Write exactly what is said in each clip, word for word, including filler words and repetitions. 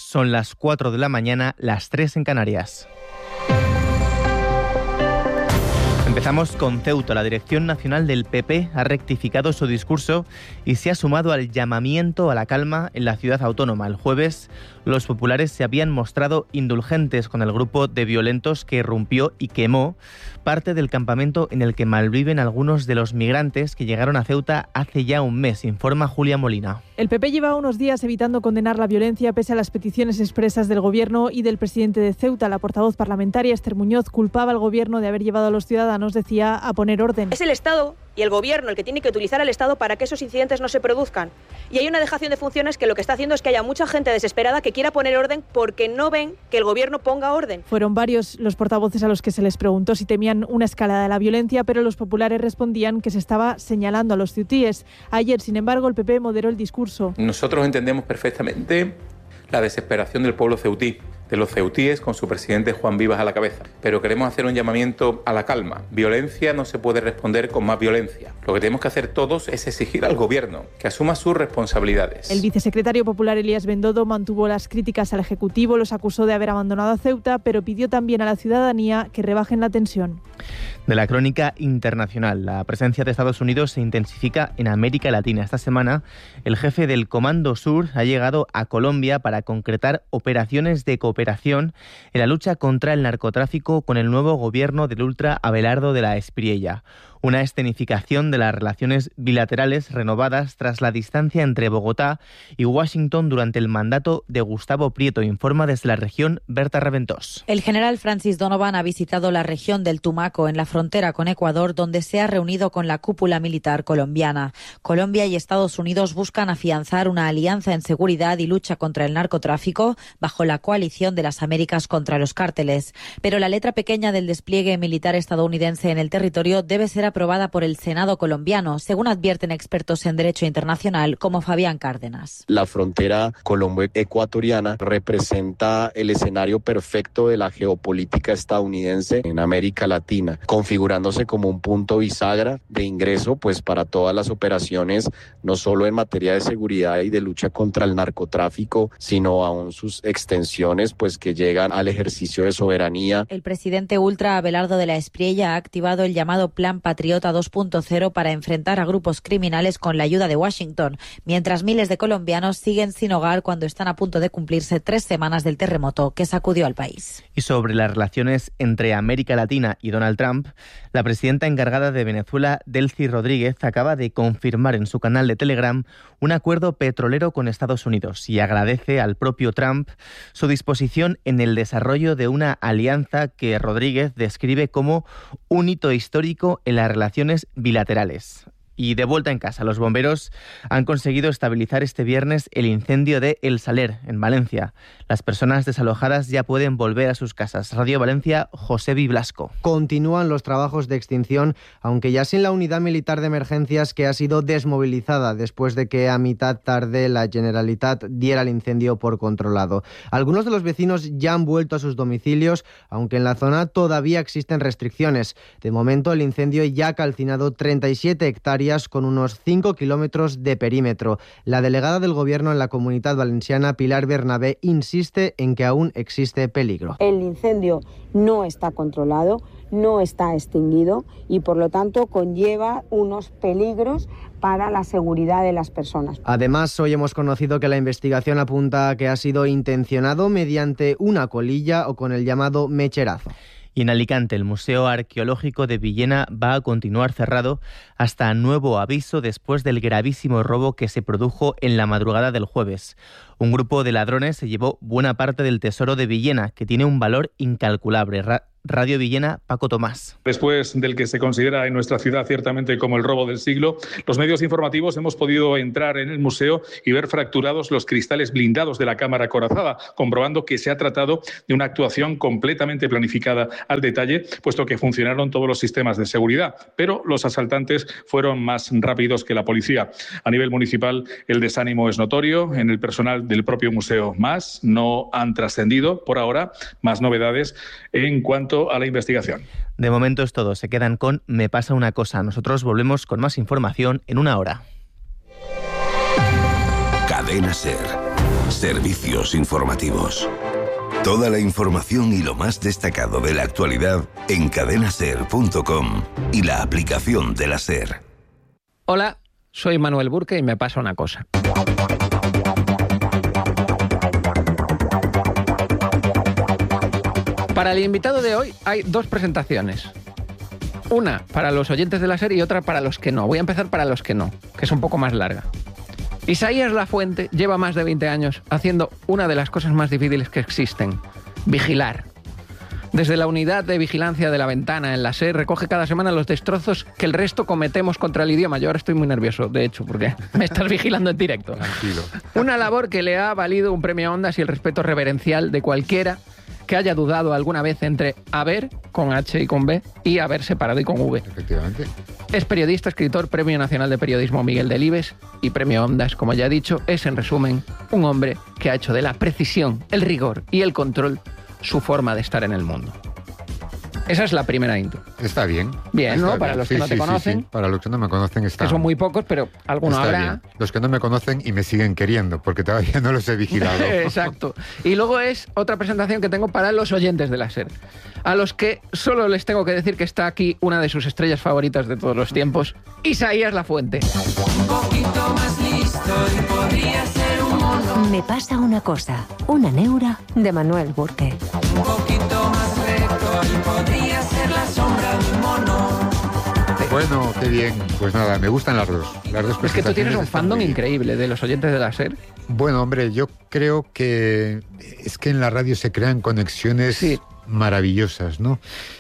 Son las cuatro de la mañana, las tres en Canarias. Empezamos con Ceuta. La Dirección Nacional del P P ha rectificado su discurso y se ha sumado al llamamiento a la calma en la ciudad autónoma. El jueves, los populares se habían mostrado indulgentes con el grupo de violentos que irrumpió y quemó parte del campamento en el que malviven algunos de los migrantes que llegaron a Ceuta hace ya un mes, informa Julia Molina. El P P lleva unos días evitando condenar la violencia pese a las peticiones expresas del Gobierno y del presidente de Ceuta. La portavoz parlamentaria Esther Muñoz culpaba al Gobierno de haber llevado a los ciudadanos, decía, a poner orden. Es el Estado y el Gobierno el que tiene que utilizar al Estado para que esos incidentes no se produzcan. Y hay una dejación de funciones que lo que está haciendo es que haya mucha gente desesperada que quiera poner orden porque no ven que el Gobierno ponga orden. Fueron varios los portavoces a los que se les preguntó si temían una escalada de la violencia, pero los populares respondían que se estaba señalando a los ceutíes. Ayer, sin embargo, el P P moderó el discurso. Nosotros entendemos perfectamente la desesperación del pueblo ceutí, de los ceutíes con su presidente Juan Vivas a la cabeza. Pero queremos hacer un llamamiento a la calma. Violencia no se puede responder con más violencia. Lo que tenemos que hacer todos es exigir al Gobierno que asuma sus responsabilidades. El vicesecretario popular Elías Bendodo mantuvo las críticas al Ejecutivo, los acusó de haber abandonado a Ceuta, pero pidió también a la ciudadanía que rebajen la tensión. De la crónica internacional, la presencia de Estados Unidos se intensifica en América Latina. Esta semana, el jefe del Comando Sur ha llegado a Colombia para concretar operaciones de cooperación en la lucha contra el narcotráfico con el nuevo gobierno del ultra Abelardo de la Espriella. Una escenificación de las relaciones bilaterales renovadas tras la distancia entre Bogotá y Washington durante el mandato de Gustavo Prieto, informa desde la región Berta Reventós. El general Francis Donovan ha visitado la región del Tumaco, en la frontera con Ecuador, donde se ha reunido con la cúpula militar colombiana. Colombia y Estados Unidos buscan afianzar una alianza en seguridad y lucha contra el narcotráfico bajo la coalición de las Américas contra los cárteles. Pero la letra pequeña del despliegue militar estadounidense en el territorio debe ser aprobada por el Senado colombiano, según advierten expertos en derecho internacional como Fabián Cárdenas. La frontera colombo-ecuatoriana representa el escenario perfecto de la geopolítica estadounidense en América Latina, configurándose como un punto bisagra de ingreso pues para todas las operaciones, no solo en materia de seguridad y de lucha contra el narcotráfico, sino aún sus extensiones pues que llegan al ejercicio de soberanía. El presidente ultra Abelardo de la Espriella ha activado el llamado Plan Patriota dos punto cero para enfrentar a grupos criminales con la ayuda de Washington, mientras miles de colombianos siguen sin hogar cuando están a punto de cumplirse tres semanas del terremoto que sacudió al país. Y sobre las relaciones entre América Latina y Donald Trump, la presidenta encargada de Venezuela, Delcy Rodríguez, acaba de confirmar en su canal de Telegram un acuerdo petrolero con Estados Unidos y agradece al propio Trump su disposición en el desarrollo de una alianza que Rodríguez describe como un hito histórico en las relaciones bilaterales. Y de vuelta en casa, los bomberos han conseguido estabilizar este viernes el incendio de El Saler, en Valencia. Las personas desalojadas ya pueden volver a sus casas. Radio Valencia, José Blasco. Continúan los trabajos de extinción, aunque ya sin la unidad militar de emergencias que ha sido desmovilizada después de que a mitad tarde la Generalitat diera el incendio por controlado. Algunos de los vecinos ya han vuelto a sus domicilios, aunque en la zona todavía existen restricciones. De momento, el incendio ya ha calcinado treinta y siete hectáreas con unos cinco kilómetros de perímetro. La delegada del Gobierno en la Comunidad Valenciana, Pilar Bernabé, insiste en que aún existe peligro. El incendio no está controlado, no está extinguido y por lo tanto conlleva unos peligros para la seguridad de las personas. Además, hoy hemos conocido que la investigación apunta a que ha sido intencionado mediante una colilla o con el llamado mecherazo. Y en Alicante, el Museo Arqueológico de Villena va a continuar cerrado hasta nuevo aviso después del gravísimo robo que se produjo en la madrugada del jueves. Un grupo de ladrones se llevó buena parte del tesoro de Villena, que tiene un valor incalculable. Ra- Radio Villena, Paco Tomás. Después del que se considera en nuestra ciudad ciertamente como el robo del siglo, los medios informativos hemos podido entrar en el museo y ver fracturados los cristales blindados de la cámara acorazada, comprobando que se ha tratado de una actuación completamente planificada al detalle, puesto que funcionaron todos los sistemas de seguridad, pero los asaltantes fueron más rápidos que la policía. A nivel municipal, el desánimo es notorio. En el personal del propio museo más no han trascendido por ahora más novedades en cuanto a la investigación. De momento es todo. Se quedan con Me pasa una cosa. Nosotros volvemos con más información en una hora. Cadena SER. Servicios informativos. Toda la información y lo más destacado de la actualidad en cadena ser punto com y la aplicación de la SER. Hola, soy Manuel Burke y me pasa una cosa. Para el invitado de hoy hay dos presentaciones. Una para los oyentes de la SER y otra para los que no. Voy a empezar para los que no, que es un poco más larga. Isaías Lafuente lleva más de veinte años haciendo una de las cosas más difíciles que existen: vigilar. Desde la unidad de vigilancia de La Ventana en la SER recoge cada semana los destrozos que el resto cometemos contra el idioma. Yo ahora estoy muy nervioso, de hecho, porque me estás vigilando en directo. Tranquilo. Una labor que le ha valido un premio Ondas y el respeto reverencial de cualquiera que haya dudado alguna vez entre haber, con H y con B, y haber separado y con V. Efectivamente. Es periodista, escritor, Premio Nacional de Periodismo Miguel Delibes y Premio Ondas, como ya he dicho. Es, en resumen, un hombre que ha hecho de la precisión, el rigor y el control su forma de estar en el mundo. Esa es la primera intro. Está bien. Bien, está ¿no? Bien. Para los sí, que no sí, te sí, conocen. Sí. Para los que no me conocen está. Que son muy pocos, pero alguno está habrá. Bien. Los que no me conocen y me siguen queriendo, porque todavía no los he vigilado. Exacto. Y luego es otra presentación que tengo para los oyentes de la SER, a los que solo les tengo que decir que está aquí una de sus estrellas favoritas de todos los tiempos, Isaías Lafuente. Un poquito más listo y podría ser un mono. Me pasa una cosa, una neura de Manuel Burke. Un poquito más recto y podría ser la sombra de un mono. Bueno, qué bien. Pues nada, me gustan las dos. Las dos Es que tú tienes un fandom muy... increíble de los oyentes de la SER. Bueno, hombre, yo creo que es que en la radio se crean conexiones sí. maravillosas, ¿no?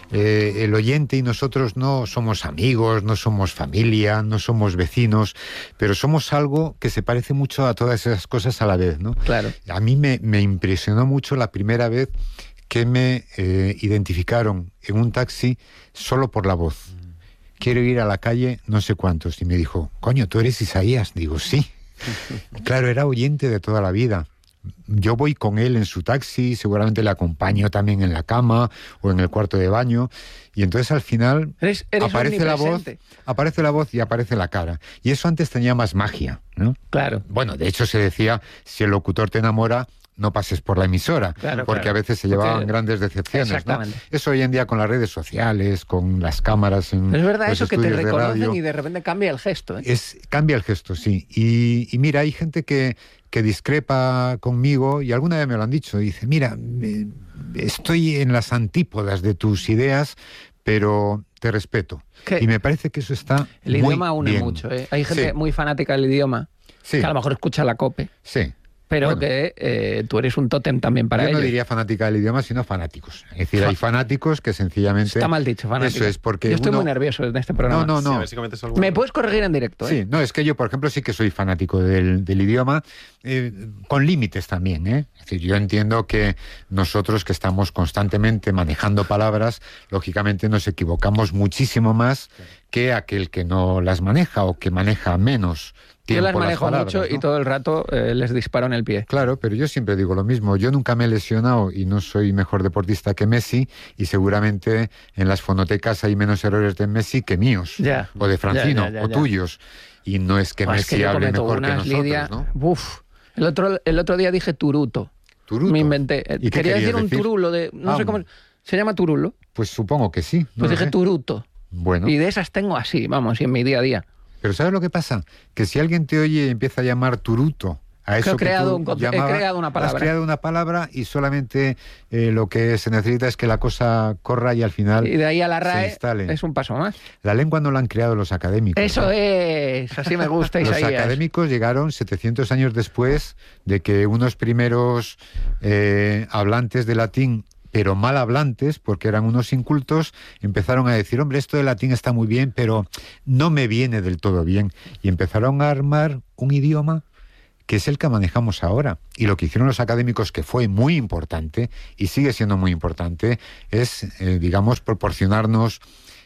Eh, el oyente y nosotros no somos amigos, no somos familia, no somos vecinos, pero somos algo que se parece mucho a todas esas cosas a la vez, ¿no? Claro. A mí me, me impresionó mucho la primera vez que me eh, identificaron en un taxi solo por la voz. Quiero ir a la calle no sé cuántos. Y me dijo, coño, ¿tú eres Isaías? Digo, sí. Claro, era oyente de toda la vida. Yo voy con él en su taxi, seguramente le acompaño también en la cama o en el cuarto de baño. Y entonces al final eres, eres aparece la voz, aparece la voz y aparece la cara. Y eso antes tenía más magia, ¿no? Claro. Bueno, de hecho se decía, si el locutor te enamora, no pases por la emisora, claro, porque claro. a veces se llevaban porque... grandes decepciones, Exactamente. ¿no? Eso hoy en día con las redes sociales, con las cámaras en es verdad los eso que te reconocen radio, y de repente cambia el gesto. ¿eh? Es, cambia el gesto, sí. Y, y mira, hay gente que, que discrepa conmigo y alguna vez me lo han dicho. Dice, mira, eh, estoy en las antípodas de tus ideas, pero te respeto. ¿Qué? Y me parece que eso está El muy idioma une bien. mucho. ¿eh? Hay gente sí. muy fanática del idioma, sí. que a lo mejor escucha la COPE. Sí. Pero bueno, que eh, tú eres un tótem también para yo ellos. Yo no diría fanática del idioma, sino fanáticos. Es decir, hay fanáticos que sencillamente... Está mal dicho, fanáticos. Eso es porque Yo estoy uno... muy nervioso en este programa. No, no, no. Sí, a ver si comentas alguna. Me puedes corregir en directo, ¿eh? Sí, no, es que yo, por ejemplo, sí que soy fanático del, del idioma, eh, con límites también, ¿eh? Es decir, yo entiendo que nosotros que estamos constantemente manejando palabras, lógicamente nos equivocamos muchísimo más que aquel que no las maneja o que maneja menos. Yo las manejo las mucho ¿no? y todo el rato eh, les disparo en el pie. Claro, pero yo siempre digo lo mismo. Yo nunca me he lesionado y no soy mejor deportista que Messi y seguramente en las fonotecas hay menos errores de Messi que míos. Ya. O de Francino, ya, ya, ya, o ya. tuyos. Y no es que oh, Messi es que yo hable cometo mejor que unas, nosotros, Lidia, ¿no? Uf. El otro, el otro día dije turuto. ¿Turuto? Me inventé. ¿Y qué Quería decir querías un decir? turulo de... No Ah, sé cómo... ¿Se llama turulo? Pues supongo que sí. No Pues dije sé. turuto. Bueno. Y de esas tengo así, vamos, y en mi día a día. Pero ¿sabes lo que pasa? Que si alguien te oye y empieza a llamar turuto a eso he creado, que tú un, llamaba, he creado una palabra. Has creado una palabra y solamente eh, lo que se necesita es que la cosa corra y al final y de ahí a la se RAE instale. Es un paso más. La lengua no la han creado los académicos. Eso ¿no? es, así me gusta, Los Isaías. académicos llegaron setecientos años después de que unos primeros eh, hablantes de latín, pero mal hablantes, porque eran unos incultos, empezaron a decir, hombre, esto de latín está muy bien, pero no me viene del todo bien. Y empezaron a armar un idioma que es el que manejamos ahora. Y lo que hicieron los académicos, que fue muy importante, y sigue siendo muy importante, es, eh, digamos, proporcionarnos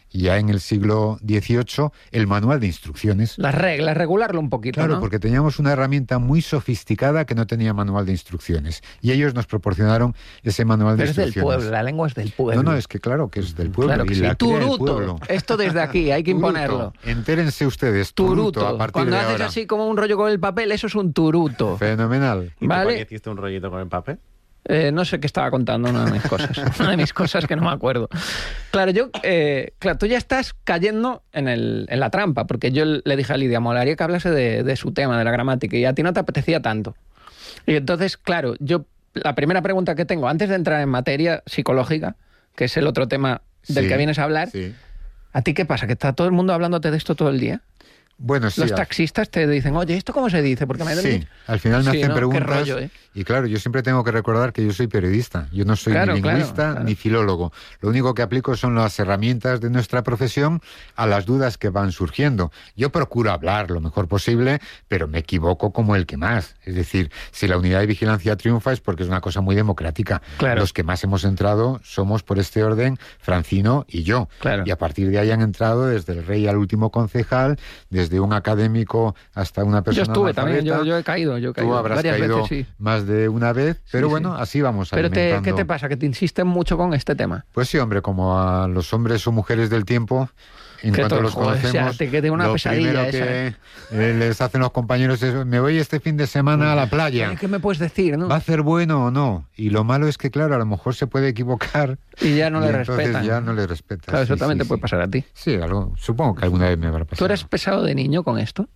y ya en el siglo dieciocho el manual de instrucciones. Las reglas, regularlo un poquito, Claro, ¿no? porque teníamos una herramienta muy sofisticada que no tenía manual de instrucciones. Y ellos nos proporcionaron ese manual Pero de es del instrucciones. pueblo, la lengua es del pueblo. No, no, es que claro que es del pueblo. Claro que y sí. la cría el Turuto. pueblo. Esto desde aquí, hay que Turuto. imponerlo. Entérense ustedes, turuto, Turuto. a partir Cuando de haces ahora. así como un rollo con el papel, eso es un turuto. Fenomenal. ¿Y tú ¿Vale? para qué hiciste un rollito con el papel? Eh, no sé qué estaba contando, una de mis cosas. Una de mis cosas que no me acuerdo. Claro, yo, eh, claro, tú ya estás cayendo en, el, en la trampa, porque yo le dije a Lidia, molaría que hablase de, de su tema, de la gramática, y a ti no te apetecía tanto. Y entonces, claro, yo, la primera pregunta que tengo, antes de entrar en materia psicológica, que es el otro tema del Sí, que vienes a hablar, sí. ¿a ti qué pasa? ¿Que está todo el mundo hablándote de esto todo el día? Bueno, sí. Los al- taxistas te dicen, oye, ¿esto cómo se dice? Porque me da Sí, al final me Sí, hacen ¿no? Qué preguntas rollo, ¿eh? y claro, yo siempre tengo que recordar que yo soy periodista, yo no soy Claro, ni claro, lingüista claro. ni filólogo. Lo único que aplico son las herramientas de nuestra profesión a las dudas que van surgiendo. Yo procuro hablar lo mejor posible, pero me equivoco como el que más. Es decir, si la unidad de vigilancia triunfa es porque es una cosa muy democrática. Claro. Los que más hemos entrado somos por este orden Francino y yo. Claro. Y a partir de ahí han entrado desde el rey al último concejal, desde un académico hasta una Yo persona estuve también, yo, analfabeta. yo he caído, yo he Tú caído habrás varias caído veces, sí. más de una vez, pero Sí, bueno, sí. así vamos Pero te, alimentando. ¿qué te pasa? Que te insisten mucho con este tema. Pues sí, hombre, como a los hombres o mujeres del tiempo, en Que cuanto todo- los joder, o sea, conocemos, te queda una lo pesadilla primero esa, que eh, les hacen los compañeros es, me voy este fin de semana a la playa. Oye, ¿qué me puedes decir, no? ¿Va a ser bueno o no? Y lo malo es que, claro, a lo mejor se puede equivocar. Y ya no le entonces respetan. ya no le respetas. Claro, eso Sí, también sí, te puede sí. pasar a ti. Sí, algo, supongo que alguna vez me habrá pasado. ¿Tú eres pesado de niño con esto?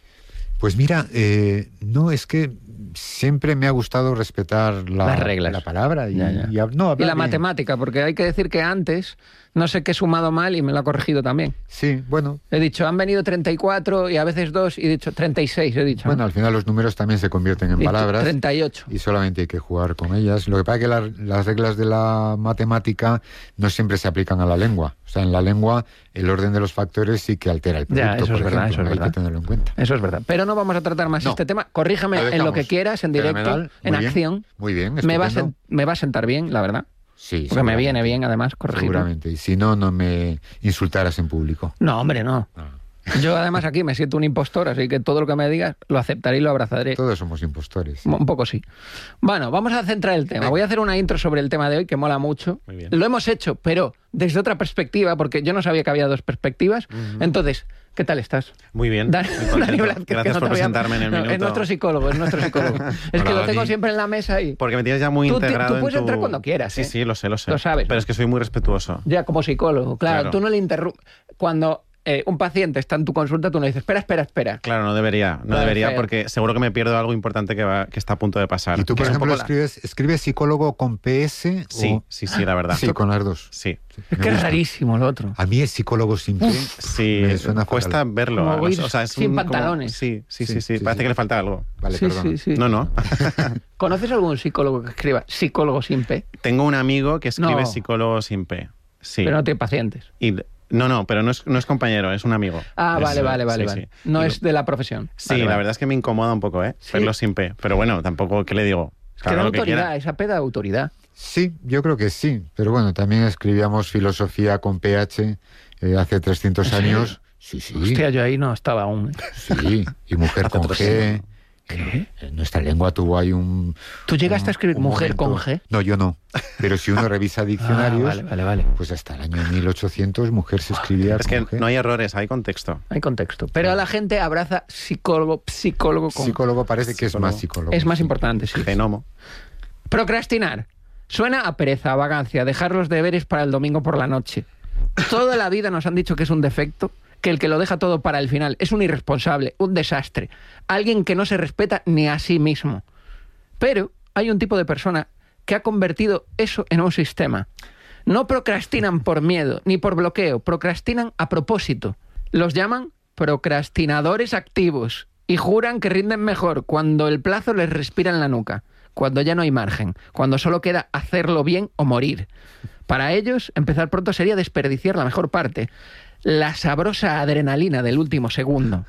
Pues mira, eh, no, es que siempre me ha gustado respetar la, Las reglas. la palabra y, Ya, ya. y hab- no, Y hablar la bien. matemática, porque hay que decir que antes no sé qué he sumado mal y me lo ha corregido también. Sí, bueno. He dicho, han venido treinta y cuatro y a veces dos, y he dicho treinta y seis, he dicho. Bueno, ¿no? al final los números también se convierten en Y palabras. treinta y ocho. Y solamente hay que jugar con ellas. Lo que pasa es que la- las reglas de la matemática no siempre se aplican a la lengua. O sea, en la lengua el orden de los factores sí que altera el producto, Ya, eso es por verdad, ejemplo. eso es hay verdad. que tenerlo en cuenta. Eso es verdad. Pero no vamos a tratar más No. este tema. Corrígeme Lo en lo dejamos. que quieras, en directo, Fenomenal. Muy en bien. acción. Muy bien, Me va, a estupendo. sen- me va a sentar bien, la verdad. Sí, Porque me seguramente. viene bien, además, corregirlo. Seguramente. Y si no, no me insultaras en público. No, hombre, no. Ah. Yo además aquí me siento un impostor, así que todo lo que me digas lo aceptaré y lo abrazaré. Todos somos impostores. Un poco sí. Bueno, vamos a centrar el tema. Voy a hacer una intro sobre el tema de hoy que mola mucho. Muy bien. Lo hemos hecho, pero desde otra perspectiva, porque yo no sabía que había dos perspectivas. Entonces, ¿qué tal estás? Muy bien. Dani- muy contento. Dani Blázquez, que Gracias no por te había- presentarme en el No, minuto. Es nuestro psicólogo, es nuestro psicólogo. es Hola, que lo tengo Dani. siempre en la mesa ahí. Porque me tienes ya muy Tú te- integrado tú puedes en tu... entrar cuando quieras, Sí, ¿eh? sí, lo sé, lo sé. Lo sabes. Pero es que soy muy respetuoso. Ya como psicólogo, claro. Claro. Tú no le interrumpes. Cuando eh, un paciente está en tu consulta, tú no dices, espera, espera, espera. Claro, no debería, no Vale, debería feo. porque seguro que me pierdo algo importante que, va, que está a punto de pasar. ¿Y tú, Que por es un ejemplo, poco la- escribes, escribes psicólogo con P S? Sí, o- sí, sí, la verdad. Sí, con las dos. Sí. Es que es rarísimo lo otro. A mí es psicólogo sin P. Sí, me suena cuesta fatal. verlo. Como además, ir o sea, es sin un- como- pantalones. Sí, sí, sí, Sí, sí, sí, Parece sí. que le falta algo. Vale, Sí, perdona. sí, sí. No, no. ¿Conoces algún psicólogo que escriba psicólogo sin P? Tengo un amigo que escribe No. psicólogo sin P. Sí. Pero no tiene pacientes. Y, no, no, pero no es, no es compañero, es un amigo. Ah, Es- vale, vale, vale. sí, vale. sí. No Y- es de la profesión. Sí, Vale, la vale. verdad es que me incomoda un poco, ¿eh? ¿Sí? Verlo sin P. Pero bueno, tampoco, ¿qué le digo? Es que da Haga lo autoridad, quiera. esa P da autoridad. Sí, yo creo que sí. Pero bueno, también escribíamos filosofía con P H eh, hace trescientos años. Sí, sí. Hostia, yo ahí no estaba aún. ¿eh? Sí, y mujer Hace con otros G. años. En, en nuestra lengua tuvo ahí un... ¿Tú llegaste un- a escribir un mujer momento- con G? No, yo no. Pero si uno revisa diccionarios, Ah, vale, vale, vale. pues hasta el año mil ochocientos mujer se escribía Es con que G. no hay errores, hay contexto. Hay contexto. Pero a la gente abraza psicólogo, psicólogo con... Psicólogo parece que es Psicólogo. más psicólogo. Es más importante, sí. Genomo. Procrastinar. Suena a pereza, a vagancia, dejar los deberes para el domingo por la noche. Toda la vida nos han dicho que es un defecto, que el que lo deja todo para el final es un irresponsable, un desastre, alguien que no se respeta ni a sí mismo. Pero hay un tipo de persona que ha convertido eso en un sistema. No procrastinan por miedo ni por bloqueo, procrastinan a propósito. Los llaman procrastinadores activos y juran que rinden mejor cuando el plazo les respira en la nuca, cuando ya no hay margen, cuando solo queda hacerlo bien o morir. Para ellos, empezar pronto sería desperdiciar la mejor parte, la sabrosa adrenalina del último segundo.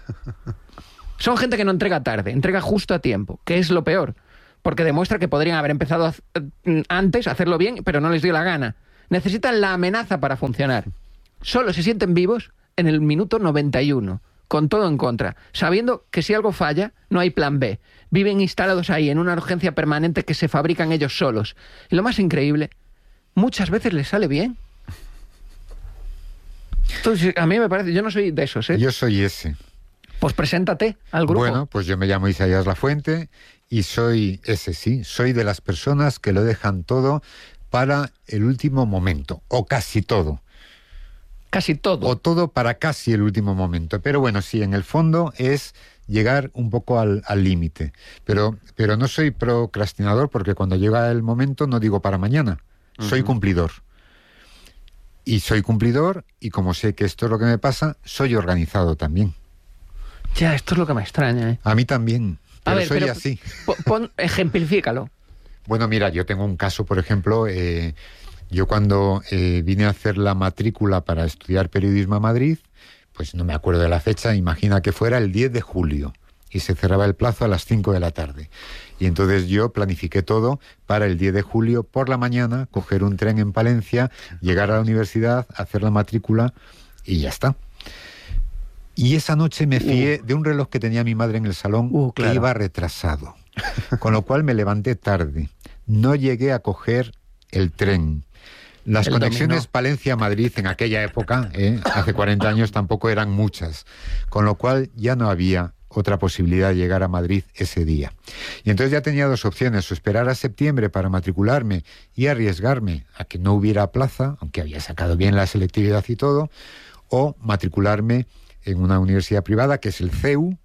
Son gente que no entrega tarde, entrega justo a tiempo, que es lo peor, porque demuestra que podrían haber empezado a- antes a hacerlo bien, pero no les dio la gana. Necesitan la amenaza para funcionar. solo se sienten vivos en el minuto noventa y uno, con todo en contra, sabiendo que si algo falla, no hay plan B. Viven instalados ahí en una urgencia permanente que se fabrican ellos solos. Y lo más increíble, muchas veces les sale bien. Entonces, a mí me parece, yo no soy de esos, ¿eh? Yo soy ese. Pues preséntate al grupo. Bueno, pues yo me llamo Isaías Lafuente y soy ese, sí. Soy de las personas que lo dejan todo para el último momento, o casi todo. Casi todo. O todo para casi el último momento. Pero bueno, sí, en el fondo es llegar un poco al límite. Pero, pero no soy procrastinador porque cuando llega el momento no digo para mañana. Soy uh-huh. cumplidor. Y soy cumplidor y como sé que esto es lo que me pasa, soy organizado también. Ya, esto es lo que me extraña, ¿eh? A mí también, pero a ver, soy pero así. Pon, ejemplifícalo. Bueno, mira, yo tengo un caso, por ejemplo, eh, yo cuando eh, vine a hacer la matrícula para estudiar periodismo a Madrid, pues no me acuerdo de la fecha, imagina que fuera el diez de julio y se cerraba el plazo a las cinco de la tarde. Y entonces yo planifiqué todo para el diez de julio por la mañana, coger un tren en Palencia, llegar a la universidad, hacer la matrícula y ya está. Y esa noche me fié uh. de un reloj que tenía mi madre en el salón uh, claro. que iba retrasado. Con lo cual me levanté tarde. No llegué a coger el tren. Las el conexiones Palencia-Madrid en aquella época, ¿eh? hace cuarenta años, tampoco eran muchas. Con lo cual ya no había otra posibilidad de llegar a Madrid ese día. Y entonces ya tenía dos opciones, o esperar a septiembre para matricularme y arriesgarme a que no hubiera plaza, aunque había sacado bien la selectividad y todo, o matricularme en una universidad privada, que es el C E U,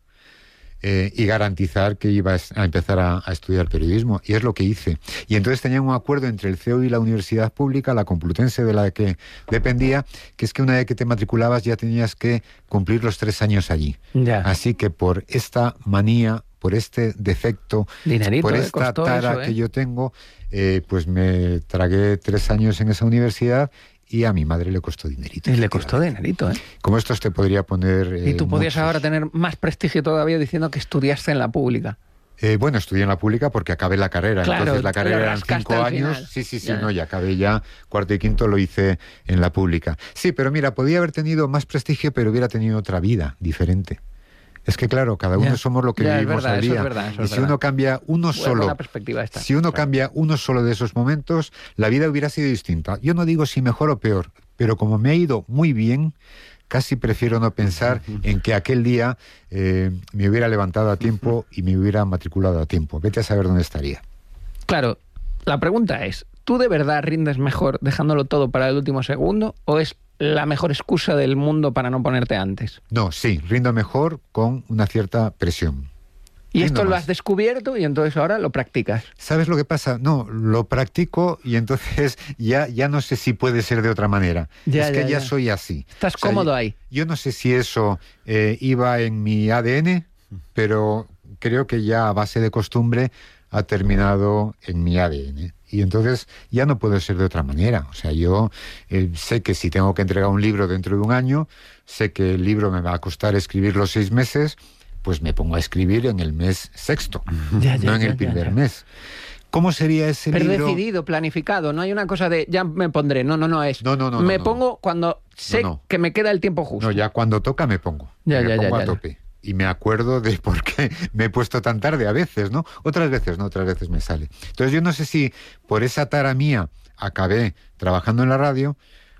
eh, y garantizar que iba a empezar a, a estudiar periodismo. Y es lo que hice. Y entonces tenían un acuerdo entre el C E U y la universidad pública, la Complutense de la que dependía, que es que una vez que te matriculabas ya tenías que cumplir los tres años allí. Ya. Así que por esta manía, por este defecto, Dinerito, por esta tara eso, ¿eh? que yo tengo, eh, pues me tragué tres años en esa universidad. Y a mi madre le costó dinerito. Y le costó dinerito, ¿eh? Como estos te podría poner... Eh, y tú podías muchos. ahora tener más prestigio todavía diciendo que estudiaste en la pública. Eh, bueno, estudié en la pública porque acabé la carrera. Claro, entonces la carrera eran cinco años. Final. Sí, sí, sí, ya. no, ya acabé ya. Cuarto y quinto lo hice en la pública. Sí, pero mira, podía haber tenido más prestigio, pero hubiera tenido otra vida diferente. Es que claro, cada uno ya. somos lo que ya, vivimos verdad, al día. Eso es verdad, eso y es si verdad. uno cambia uno Buena, solo, buena perspectiva esta. si uno cambia uno solo de esos momentos, la vida hubiera sido distinta. Yo no digo si mejor o peor, pero como me ha ido muy bien, casi prefiero no pensar en que aquel día eh, me hubiera levantado a tiempo y me hubiera matriculado a tiempo. Vete a saber dónde estaría. Claro, la pregunta es, ¿tú de verdad rindes mejor dejándolo todo para el último segundo o es la mejor excusa del mundo para no ponerte antes? No, sí, rindo mejor con una cierta presión. Y esto lo has descubierto y entonces ahora lo practicas. ¿Sabes lo que pasa? No, lo practico y entonces ya, ya no sé si puede ser de otra manera. Ya, es que ya, ya soy así. Estás o sea, cómodo yo, ahí. Yo no sé si eso eh, iba en mi A D N, pero creo que ya a base de costumbre ha terminado en mi A D N. Y entonces ya no puedo ser de otra manera. O sea, yo eh, sé que si tengo que entregar un libro dentro de un año, sé que el libro me va a costar escribirlo seis meses, pues me pongo a escribir en el mes sexto, ya, ya, no en ya, el primer ya, ya. mes. ¿Cómo sería ese Pero libro? Pero decidido, planificado, no hay una cosa de ya me pondré, no, no, no es. No, no, no. Me no, pongo no. cuando sé no, no. que me queda el tiempo justo. No, ya cuando toca me pongo. Ya, me ya, pongo ya, a ya, tope. Ya. Y me acuerdo de por qué me he puesto tan tarde a veces, ¿no? Otras veces no, otras veces me sale. Entonces yo no sé si por esa tara mía acabé trabajando en la radio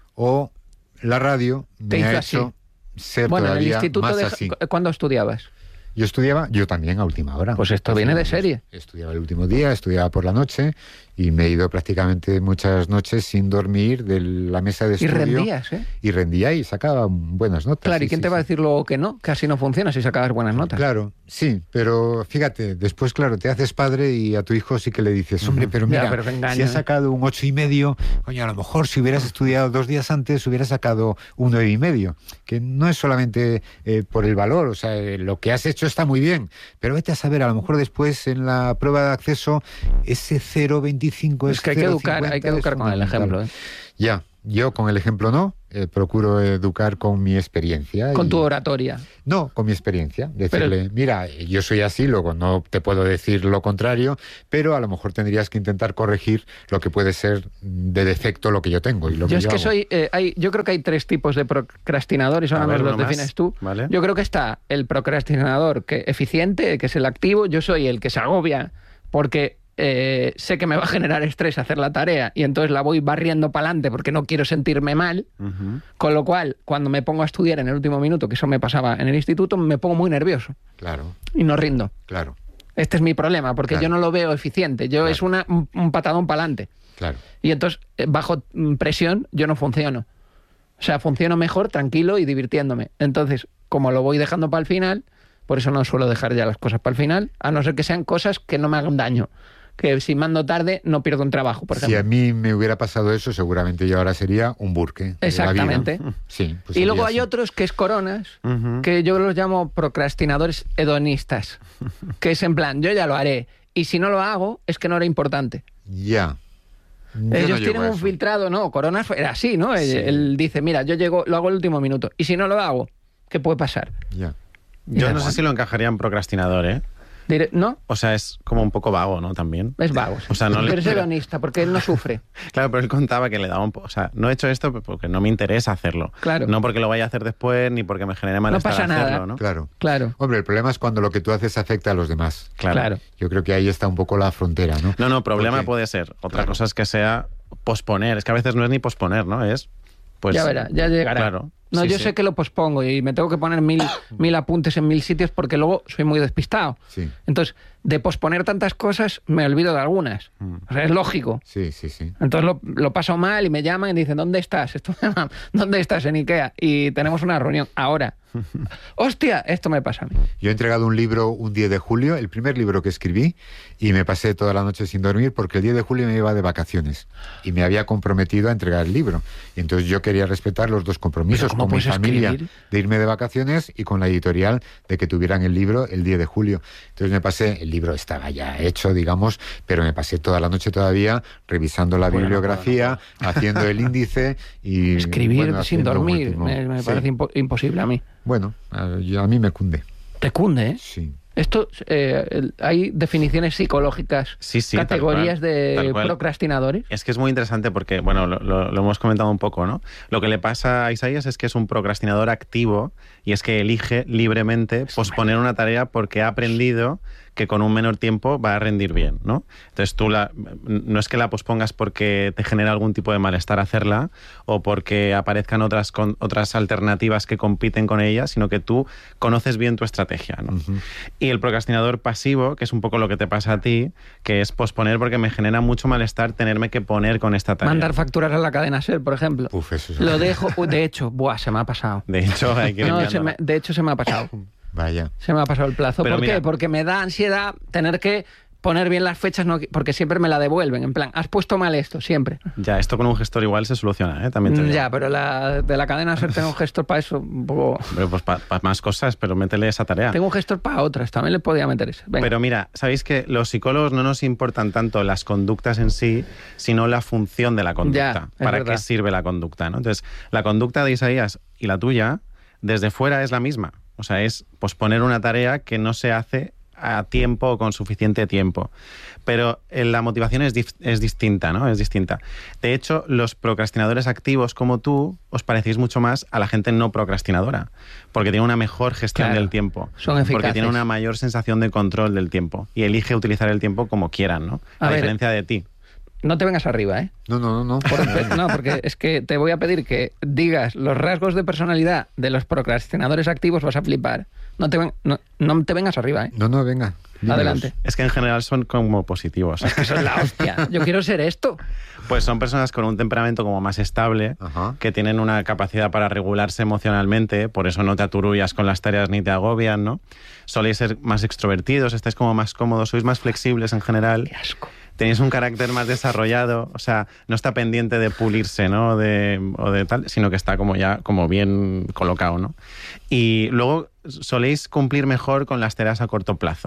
o la radio me ha hecho así. ser bueno, todavía en el instituto más de... así. ¿Cuándo estudiabas? Yo estudiaba, yo también a última hora. Pues esto viene de serie. Estudiaba el último día, estudiaba por la noche y me he ido prácticamente muchas noches sin dormir de la mesa de estudio. Y rendías, ¿eh? Y rendía y sacaba buenas notas. Claro, sí, ¿y quién sí, te va sí. a decir luego que no? Que así no funciona si sacabas buenas notas. Claro, sí, pero fíjate, después, claro, te haces padre y a tu hijo sí que le dices, hombre, pero mira, ya, pero engaño, si has ¿eh? sacado un ocho y medio, coño, a lo mejor si hubieras estudiado dos días antes hubieras sacado un nueve y medio, que no es solamente eh, por el valor, o sea, eh, lo que has hecho está muy bien, pero vete a saber, a lo mejor después en la prueba de acceso ese cero coma veinticinco es Es que hay que educar, hay que educar con el ejemplo. ¿eh? Ya, yo con el ejemplo no, eh, procuro educar con mi experiencia. Con y... tu oratoria. No, con mi experiencia. Decirle, pero... mira, yo soy así, luego no te puedo decir lo contrario, pero a lo mejor tendrías que intentar corregir lo que puede ser de defecto lo que yo tengo. Y lo yo que es yo que hago. soy, eh, hay, yo creo que hay tres tipos de procrastinadores, ahora nos los defines tú. ¿Vale? Yo creo que está el procrastinador que eficiente, que es el activo, yo soy el que se agobia porque... Eh, sé que me va a generar estrés hacer la tarea y entonces la voy barriendo para adelante porque no quiero sentirme mal, uh-huh. Con lo cual, cuando me pongo a estudiar en el último minuto, que eso me pasaba en el instituto, me pongo muy nervioso. Claro. Y no rindo. Claro. Este es mi problema, porque claro. Yo no lo veo eficiente. Yo claro. Es una, un, un patadón para adelante. Claro. Y entonces, bajo presión, yo no funciono. O sea, funciono mejor, tranquilo y divirtiéndome. Entonces, como lo voy dejando para el final, por eso no suelo dejar ya las cosas para el final, a no ser que sean cosas que no me hagan daño. Que si mando tarde no pierdo un trabajo, por ejemplo. Si a mí me hubiera pasado eso, seguramente yo ahora sería un burque. Exactamente. Sí, pues y luego hay así. otros que es coronas, uh-huh. que yo los llamo procrastinadores hedonistas, que es en plan, yo ya lo haré, y si no lo hago, es que no era importante. Ya. Yo Ellos no tienen un eso. filtrado, ¿no? Coronas era así, ¿no? Sí. Él, él dice, mira, yo llego, lo hago el último minuto, y si no lo hago, ¿qué puede pasar? Ya. Yo no sé si lo encajaría en procrastinador, ¿eh? ¿No? O sea, es como un poco vago, ¿no? También. Es vago. Sí. O sea, no pero le... es hedonista, porque él no sufre. Claro, pero él contaba que le daba un poco... O sea, no he hecho esto porque no me interesa hacerlo. Claro. No porque lo vaya a hacer después, ni porque me genere malestar no pasa hacerlo, nada. ¿no? Claro. Claro. Hombre, el problema es cuando lo que tú haces afecta a los demás. Claro. claro. Yo creo que ahí está un poco la frontera, ¿no? No, no, problema porque... puede ser. Otra claro. cosa es que sea posponer. Es que a veces no es ni posponer, ¿no? Es... Pues, ya verá, ya llegará. Claro. No, sí, yo sí. sé que lo pospongo y me tengo que poner mil, mil apuntes en mil sitios porque luego soy muy despistado. Sí. Entonces, de posponer tantas cosas, me olvido de algunas. Mm. O sea, es lógico. Sí, sí, sí. Entonces lo, lo paso mal y me llaman y dicen, ¿dónde estás? Esto, ¿Dónde estás? En Ikea. Y tenemos una reunión ahora. ¡Hostia! Esto me pasa a mí. Yo he entregado un libro un diez de julio, el primer libro que escribí, y me pasé toda la noche sin dormir porque el diez de julio me iba de vacaciones y me había comprometido a entregar el libro. Y entonces yo quería respetar los dos compromisos con mi familia escribir? de irme de vacaciones y con la editorial de que tuvieran el libro el diez de julio. Entonces me pasé, el libro estaba ya hecho, digamos, pero me pasé toda la noche todavía revisando la bueno, bibliografía, bueno, bueno. haciendo el índice y... Escribir bueno, sin dormir, último. me, me sí. parece impo imposible a mí. Bueno, a, yo, a mí me cunde. ¿Te cunde, eh? Sí. Esto, eh, el, hay definiciones psicológicas, sí, sí, categorías tal cual, tal de cual. procrastinadores. Es que es muy interesante porque, bueno, lo, lo, lo hemos comentado un poco, ¿no? Lo que le pasa a Isaías es que es un procrastinador activo y es que elige libremente es posponer una tarea porque ha aprendido que con un menor tiempo va a rendir bien, ¿no? Entonces tú la, no es que la pospongas porque te genera algún tipo de malestar hacerla o porque aparezcan otras, con, otras alternativas que compiten con ella, sino que tú conoces bien tu estrategia, ¿no? Uh-huh. Y el procrastinador pasivo, que es un poco lo que te pasa a ti, que es posponer porque me genera mucho malestar tenerme que poner con esta tarea. Mandar facturas a la cadena SER, por ejemplo. Uf, eso es Lo dejo, de hecho, buah, se me ha pasado. De hecho, hay que no, se me, de hecho se me ha pasado. Vaya. Se me ha pasado el plazo. Pero ¿Por mira, qué? Porque me da ansiedad tener que poner bien las fechas, no, porque siempre me la devuelven. En plan, has puesto mal esto, siempre. Ya, esto con un gestor igual se soluciona, ¿eh? También te digo. Ya, pero la, de la cadena SER tengo un gestor para eso. Un poco... Pero pues para pa más cosas, pero métele esa tarea. Tengo un gestor para otras, también le podía meter ese. Venga. Pero mira, sabéis que los psicólogos no nos importan tanto las conductas en sí, sino la función de la conducta. Ya, ¿Para verdad. qué sirve la conducta, ¿no? Entonces, la conducta de Isaías y la tuya, desde fuera es la misma. O sea, es posponer una tarea que no se hace a tiempo o con suficiente tiempo. Pero eh, la motivación es, es distinta, ¿no? Es distinta. De hecho, los procrastinadores activos como tú os parecéis mucho más a la gente no procrastinadora, porque tiene una mejor gestión claro, del tiempo. Son eficaces. Porque tiene una mayor sensación de control del tiempo y elige utilizar el tiempo como quieran, ¿no? A, a diferencia ver, de ti. No te vengas arriba, ¿eh? No, no, no. no. Por, no, porque es que te voy a pedir que digas los rasgos de personalidad de los procrastinadores activos, vas a flipar. No te, ven, no, no te vengas arriba, ¿eh? No, no, venga. Dímelos. Adelante. Es que en general son como positivos. Es que son la hostia. Yo quiero ser esto. Pues son personas con un temperamento como más estable, Ajá. que tienen una capacidad para regularse emocionalmente, por eso no te aturullas con las tareas ni te agobian, ¿no? Soléis ser más extrovertidos, estáis como más cómodos, sois más flexibles en general. Qué asco. Tenéis un carácter más desarrollado, o sea, no está pendiente de pulirse, ¿no? De, o de tal, sino que está como ya como bien colocado, ¿no? Y luego soléis cumplir mejor con las tareas a corto plazo.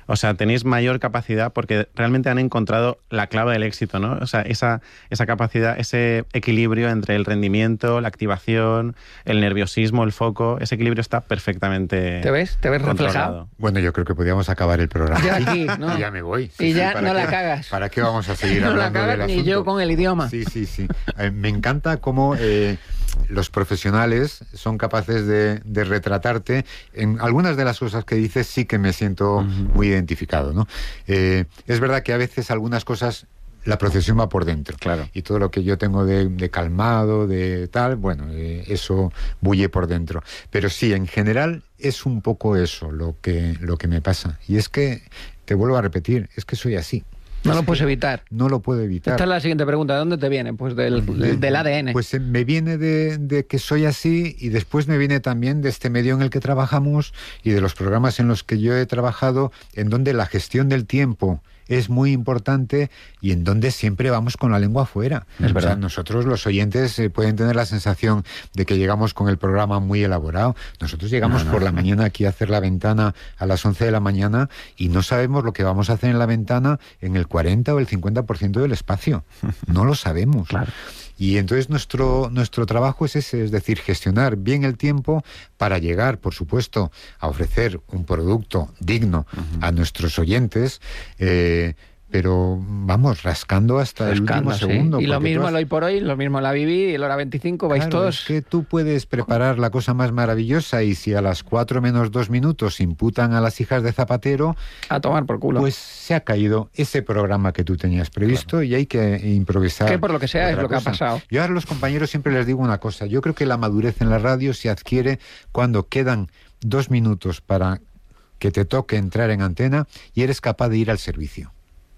O sea, tenéis mayor capacidad porque realmente han encontrado la clave del éxito, ¿no? O sea, esa, esa capacidad, ese equilibrio entre el rendimiento, la activación, el nerviosismo, el foco, ese equilibrio está perfectamente ¿Te ves? ¿Te ves controlado. reflejado? Bueno, yo creo que podríamos acabar el programa. Ya aquí, ¿no? Y ya me voy. Y ya ¿para no qué- la cagas. ¿Para qué vamos a seguir No la hablando cagas del ni asunto? yo con el idioma. Sí, sí, sí. Eh, me encanta cómo eh, los profesionales son capaces de, de retratarte. En algunas de las cosas que dices sí que me siento uh-huh. muy identificado, ¿no? Eh, es verdad que a veces algunas cosas la procesión va por dentro. Claro. Y todo lo que yo tengo de, de calmado, de tal, bueno, eh, eso bulle por dentro. Pero sí, en general es un poco eso lo que, lo que me pasa. Y es que, te vuelvo a repetir, es que soy así. No lo puedes evitar. No lo puedo evitar. Esta es la siguiente pregunta. ¿De dónde te viene? Pues del, del, del A D N. Pues me viene de, de que soy así y después me viene también de este medio en el que trabajamos y de los programas en los que yo he trabajado, en donde la gestión del tiempo es muy importante y en donde siempre vamos con la lengua afuera. Es verdad. O sea, nosotros los oyentes eh, pueden tener la sensación de que llegamos con el programa muy elaborado. Nosotros llegamos no, no, por la no. mañana aquí a hacer la ventana a las once de la mañana y no sabemos lo que vamos a hacer en la ventana en el cuarenta o el cincuenta por ciento del espacio. No lo sabemos. Claro. Y entonces nuestro, nuestro trabajo es ese, es decir, gestionar bien el tiempo para llegar, por supuesto, a ofrecer un producto digno uh-huh. a nuestros oyentes, eh, pero vamos, rascando hasta rascando, el último sí. segundo. Y lo mismo has... el hoy por hoy, lo mismo la Viví y el hora veinticinco, vais claro, todos... Es que tú puedes preparar la cosa más maravillosa y si a las cuatro menos dos minutos imputan a las hijas de Zapatero... A tomar por culo. Pues se ha caído ese programa que tú tenías previsto claro. y hay que improvisar. Que por lo que sea es lo cosa. que ha pasado. Yo a los compañeros siempre les digo una cosa. Yo creo que la madurez en la radio se adquiere cuando quedan dos minutos para que te toque entrar en antena y eres capaz de ir al servicio.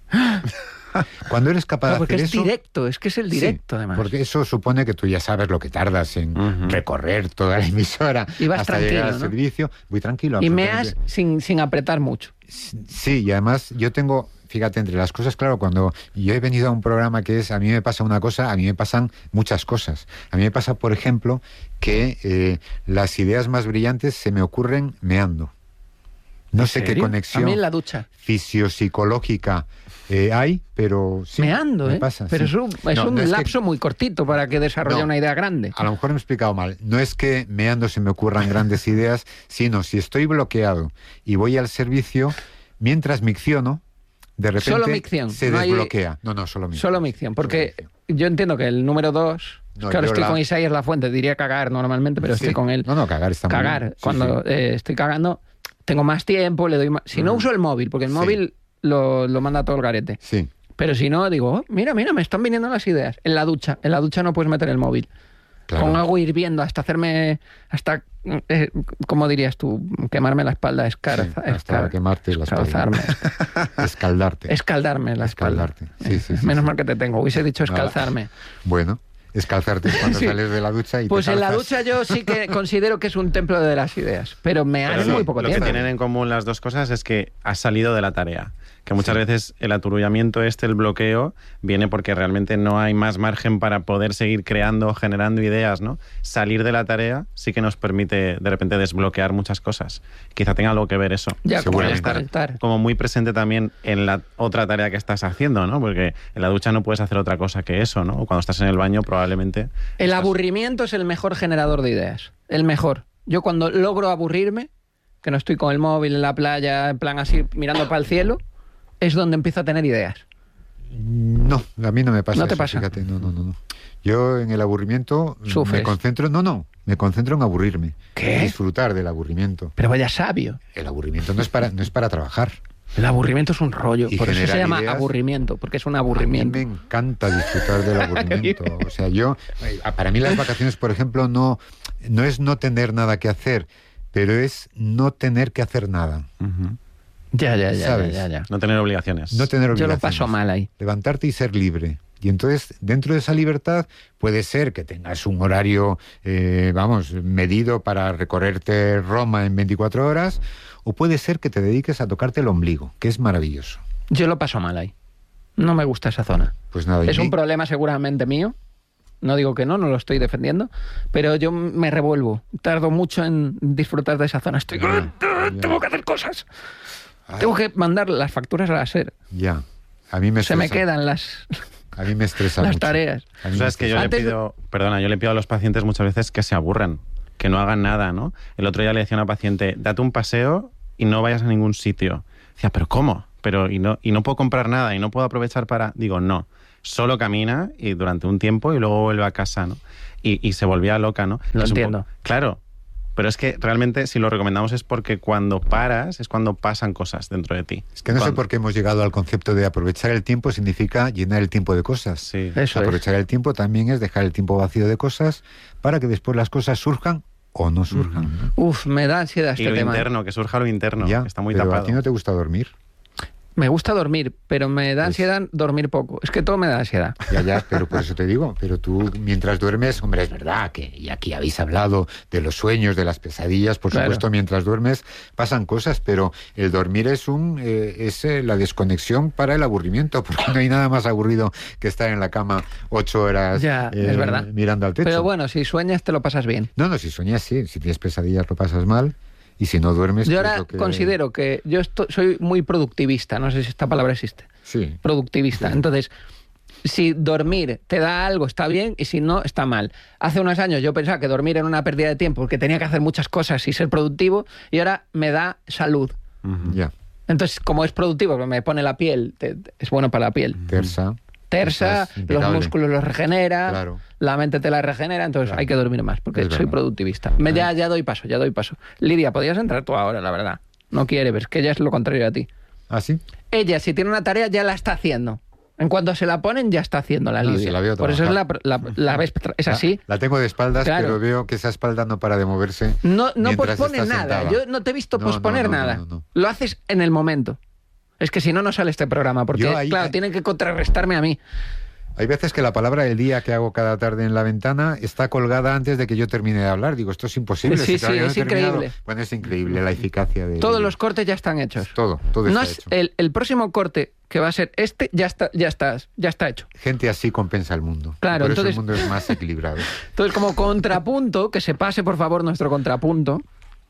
Cuando eres capaz claro, de hacer es eso... directo, es que es el directo, sí, además. Porque eso supone que tú ya sabes lo que tardas en uh-huh. recorrer toda la emisora y vas hasta llegar al ¿no? servicio. Voy tranquilo. Y meas sin, sin apretar mucho. Sí, y además yo tengo... Fíjate, entre las cosas, claro, cuando yo he venido a un programa que es, a mí me pasa una cosa, a mí me pasan muchas cosas. A mí me pasa, por ejemplo, que eh, las ideas más brillantes se me ocurren meando. No sé qué conexión a mí en la ducha. fisiopsicológica eh, hay, pero sí. Meando, me ¿eh? pasa, pero sí. es un, es no, un no es lapso que... muy cortito para que desarrolle no, una idea grande. A lo mejor me he explicado mal. No es que meando se me ocurran grandes ideas, sino si estoy bloqueado y voy al servicio, mientras micciono, de repente solo micción. se no desbloquea. Hay... No, no, solo micción. Solo micción, porque micción. Yo entiendo que el número dos... No, claro, estoy la... con Isaías Lafuente, diría cagar normalmente, pero sí. estoy con él. No, no, cagar está cagar. muy bien. Sí, cuando sí. Eh, estoy cagando, tengo más tiempo, le doy más... Si mm. no uso el móvil, porque el sí. móvil lo, lo manda todo el garete. Sí. Pero si no, digo, oh, mira, mira, me están viniendo las ideas. En la ducha, en la ducha no puedes meter el móvil. Claro. Con agua hirviendo hasta hacerme, hasta, eh, ¿cómo dirías tú? Quemarme la espalda, escar, sí, hasta escar, quemarte la espalda. Escaldarte. Escaldarme la espalda. Escaldarte, sí, sí, sí. Menos sí. mal que te tengo, hubiese dicho escalzarme. Bueno, escalzarte cuando sí. sales de la ducha y pues te en la ducha yo sí que considero que es un templo de las ideas, pero me hace sí, muy poco lo tiempo. Lo que tienen en común las dos cosas es que has salido de la tarea. Que muchas sí. veces el aturullamiento este, el bloqueo, viene porque realmente no hay más margen para poder seguir creando, generando ideas, ¿no? Salir de la tarea sí que nos permite de repente desbloquear muchas cosas. Quizá tenga algo que ver eso. Ya, como estar estar. como muy presente también en la otra tarea que estás haciendo, ¿no? Porque en la ducha no puedes hacer otra cosa que eso, ¿no? O cuando estás en el baño probablemente... El estás... aburrimiento es el mejor generador de ideas. El mejor. Yo cuando logro aburrirme, que no estoy con el móvil en la playa, en plan así, mirando para el cielo... es donde empiezo a tener ideas. No, a mí no me pasa ¿No te eso, pasa? Fíjate, no, no, no. Yo en el aburrimiento ¿Sufres? me concentro, no, no, me concentro en aburrirme. ¿Qué? Disfrutar del aburrimiento. Pero vaya sabio. El aburrimiento no es para, no es para trabajar. El aburrimiento es un rollo, y por eso se llama ideas, aburrimiento, porque es un aburrimiento. A mí me encanta disfrutar del aburrimiento. O sea, yo, para mí las vacaciones, por ejemplo, no, no es no tener nada que hacer, pero es no tener que hacer nada. Uh-huh. Ya, ya, ya, ¿sabes? ya, ya. No tener obligaciones. No tener obligaciones. Yo lo paso mal ahí. Levantarte y ser libre. Y entonces, dentro de esa libertad, puede ser que tengas un horario, eh, vamos, medido para recorrerte Roma en veinticuatro horas, o puede ser que te dediques a tocarte el ombligo, que es maravilloso. Yo lo paso mal ahí. No me gusta esa zona. Pues nada. Es y... un problema seguramente mío. No digo que no, no lo estoy defendiendo, pero yo me revuelvo. Tardo mucho en disfrutar de esa zona. Estoy... Ya, ya. Tengo que hacer cosas. Ay. Tengo que mandar las facturas a la SER. Ya, a mí me Se estresa. me quedan las... A mí me estresa las mucho. tareas. A mí O sea, me es que yo le Antes- pido, perdona, yo le pido a los pacientes muchas veces que se aburran, que no hagan nada, ¿no? El otro día le decía a una paciente, date un paseo y no vayas a ningún sitio. Decía, ¿pero cómo? Pero y no, y no puedo comprar nada y no puedo aprovechar para... Digo, no, solo camina y durante un tiempo y luego vuelve a casa, ¿no? Y, y se volvía loca, ¿no? Lo Es un entiendo. poco- claro, pero es que realmente si lo recomendamos es porque cuando paras es cuando pasan cosas dentro de ti. Es que no sé Cuando- por qué hemos llegado al concepto de aprovechar el tiempo significa llenar el tiempo de cosas. Sí. Eso aprovechar el tiempo también es dejar el tiempo vacío de cosas para que después las cosas surjan o no surjan. ¿no? Uf, me da ansiedad Y este lo tema. interno, que surja lo interno, Ya, que está muy pero tapado. ¿a ti no te gusta dormir? Me gusta dormir, pero me da Pues- ansiedad dormir poco. Es que todo me da ansiedad. Ya, ya, pero por eso te digo, pero tú mientras duermes, hombre, es verdad que, y aquí habéis hablado de los sueños, de las pesadillas, por Claro. supuesto, mientras duermes pasan cosas, pero el dormir es un eh, es eh, la desconexión para el aburrimiento, porque no hay nada más aburrido que estar en la cama ocho horas Ya, eh, es verdad. mirando al techo. Pero bueno, si sueñas te lo pasas bien. No, no, si sueñas sí, si tienes pesadillas lo pasas mal, y si no duermes... Yo pues, ahora lo que- considero que yo esto- soy muy productivista, no sé si esta palabra existe. Sí. Productivista. Entonces, si dormir te da algo, está bien, y si no, está mal. Hace unos años yo pensaba que dormir era una pérdida de tiempo porque tenía que hacer muchas cosas y ser productivo, y ahora me da salud. Ya, Entonces, como es productivo, me pone la piel, te- te- es bueno para la piel. tersa. Tersa, Estás los impecable. músculos los regenera, Claro. la mente te la regenera, entonces Claro. hay que dormir más, porque Es soy verdad. productivista. Me, ya, ya doy paso, ya doy paso. Lidia, podrías entrar tú ahora, la verdad. No quiere, pero es que ella es lo contrario a ti. ¿Ah, sí? Ella, si tiene una tarea, ya la está haciendo. En cuanto se la ponen, ya está haciendo la No, Lidia. sí, la veo Por eso es la, trabajar. la, la ves, es así. La, la tengo de espaldas, Claro. pero veo que esa espalda no para de moverse. No, no mientras pospones está nada. sentada. Yo no te he visto No, posponer no, no, nada. no, no, no. Lo haces en el momento. Es que si no, no sale este programa, porque, Yo ahí- claro, tienen que contrarrestarme a mí. Hay veces que la palabra del día que hago cada tarde en la ventana está colgada antes de que yo termine de hablar. Digo, esto es imposible. Sí, si todavía sí, no he es terminado. increíble. Bueno, es increíble la eficacia de... Todos los cortes ya están hechos. Todo, todo No está es hecho. el, el próximo corte que va a ser este, ya está, ya estás, ya está hecho. Gente así compensa el mundo. Claro, Por entonces- eso el mundo es más equilibrado. Entonces, como contrapunto, que se pase, por favor, nuestro contrapunto.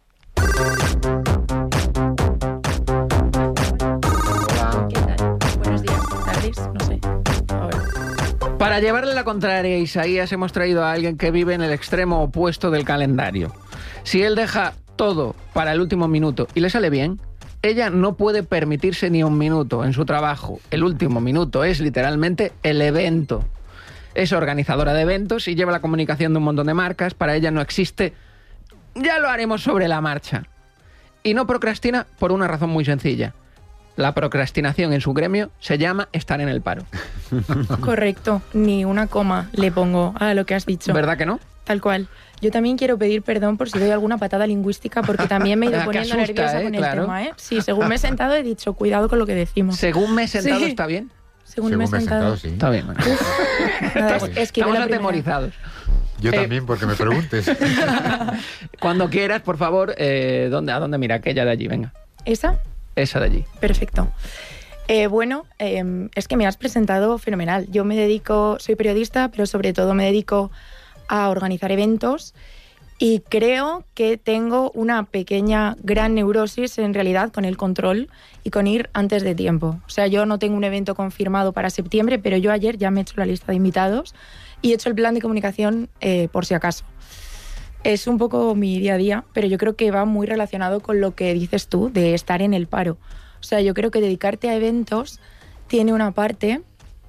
¿Qué tal? Buenos días, tardes, no sé. Ahora. Para llevarle la contraria a Isaías, hemos traído a alguien que vive en el extremo opuesto del calendario. Si él deja todo para el último minuto y le sale bien, ella no puede permitirse ni un minuto en su trabajo. El último minuto es literalmente el evento. Es organizadora de eventos y lleva la comunicación de un montón de marcas. Para ella no existe, ya lo haremos sobre la marcha. Y no procrastina por una razón muy sencilla. La procrastinación en su gremio se llama estar en el paro. Correcto, ni una coma le pongo a lo que has dicho. ¿Verdad que no? Tal cual. Yo también quiero pedir perdón por si doy alguna patada lingüística, porque también me he ido Que poniendo asusta, nerviosa ¿eh? con Claro. el tema, ¿eh? Sí, según me he sentado he dicho, cuidado con lo que decimos. Según me he sentado, Sí. ¿está bien? Según, me he sentado. sí. Está bien. Bueno. Nada, es, es que Estamos ve la primera. atemorizados. Yo Eh, también, porque me preguntes. Cuando quieras, por favor, eh, ¿dónde, ¿a dónde mira? Aquella de allí, venga. ¿Esa? Esa de allí. Perfecto. Eh, bueno, eh, es que me has presentado fenomenal. Yo me dedico, soy periodista, pero sobre todo me dedico a organizar eventos y creo que tengo una pequeña, gran neurosis en realidad con el control y con ir antes de tiempo. O sea, yo no tengo un evento confirmado para septiembre, pero yo ayer ya me he hecho la lista de invitados y he hecho el plan de comunicación eh, por si acaso. Es un poco mi día a día, pero yo creo que va muy relacionado con lo que dices tú de estar en el paro. O sea, yo creo que dedicarte a eventos tiene una parte...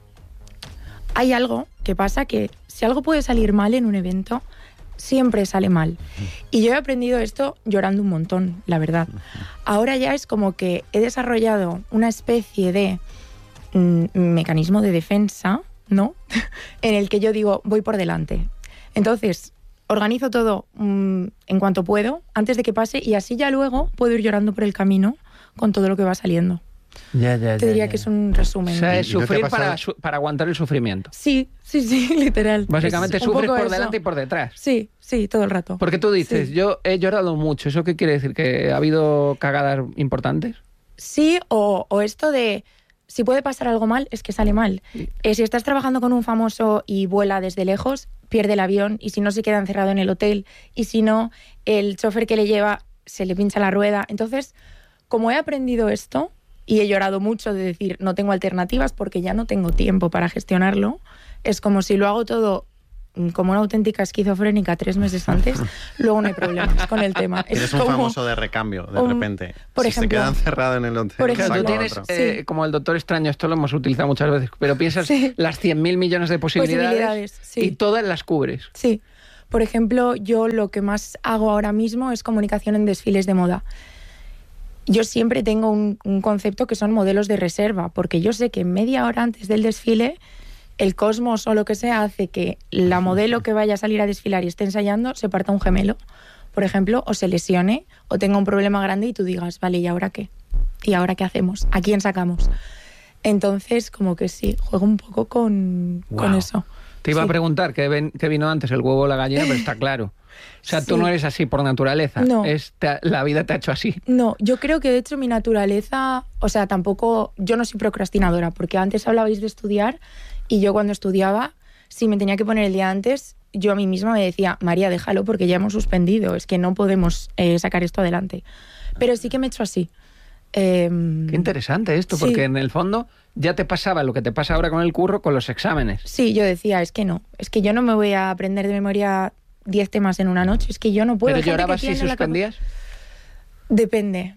Hay algo que pasa que si algo puede salir mal en un evento, siempre sale mal. Y yo he aprendido esto llorando un montón, la verdad. Ahora ya es como que he desarrollado una especie de mm, mecanismo de defensa, ¿no? En el que yo digo, voy por delante. Entonces, organizo todo mm, en cuanto puedo, antes de que pase, y así ya luego puedo ir llorando por el camino con todo lo que va saliendo. Ya, ya, Te diría que es un resumen. O sea, es ¿Y no te ha sufrir pasado? para, su- para aguantar el sufrimiento. Sí, sí, sí, literal. Básicamente Es un sufres poco por eso. delante y por detrás. Sí, sí, todo el rato. Porque tú dices, Sí. yo he llorado mucho. ¿Eso qué quiere decir? ¿Que ha habido cagadas importantes? Sí, o, o esto de si puede pasar algo mal, es que sale mal. Eh, si estás trabajando con un famoso y vuela desde lejos, pierde el avión, y si no se queda encerrado en el hotel, y si no, el chofer que le lleva se le pincha la rueda. Entonces, como he aprendido esto y he llorado mucho de decir no tengo alternativas porque ya no tengo tiempo para gestionarlo, es como si lo hago todo como una auténtica esquizofrénica tres meses antes, luego no hay problemas con el tema. Eres es un como, famoso de recambio, de um, repente. por si ejemplo, se queda encerrado en el hotel, por ejemplo, tú saca tienes, otro. eh, Sí. como el Doctor Extraño, esto lo hemos utilizado muchas veces, pero piensas Sí. las cien mil millones de posibilidades, Posibilidades, sí. y todas las cubres. Sí. Por ejemplo, yo lo que más hago ahora mismo es comunicación en desfiles de moda. Yo siempre tengo un, un concepto que son modelos de reserva, porque yo sé que media hora antes del desfile el cosmos o lo que sea hace que la modelo que vaya a salir a desfilar y esté ensayando se parta un gemelo, por ejemplo, o se lesione o tenga un problema grande y tú digas, vale, ¿y ahora qué? ¿Y ahora qué hacemos? ¿A quién sacamos? Entonces, como que sí, juego un poco con, Wow. con eso. Te iba Sí. a preguntar qué, ven- qué vino antes, el huevo o la gallina, pero está claro. O sea, tú Sí. no eres así por naturaleza. No. Es, te- la vida te ha hecho así. No, yo creo que de hecho mi naturaleza, o sea, tampoco, yo no soy procrastinadora, porque antes hablabais de estudiar y yo cuando estudiaba, si me tenía que poner el día antes, yo a mí misma me decía, María, déjalo porque ya hemos suspendido, es que no podemos eh, sacar esto adelante. Pero sí que me he hecho así. Eh, Qué interesante esto, sí. porque en el fondo ya te pasaba lo que te pasa ahora con el curro, con los exámenes. Sí, yo decía, es que no, es que yo no me voy a aprender de memoria diez temas en una noche, es que yo no puedo. ¿Pero Hay gente que llorabas si tiene la capa- suspendías? Depende.